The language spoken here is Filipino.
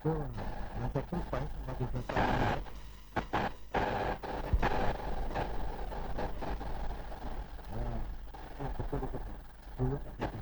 Betul. Nah, sacrifice sebagai sesuatu. Ya, betul betul. Dulu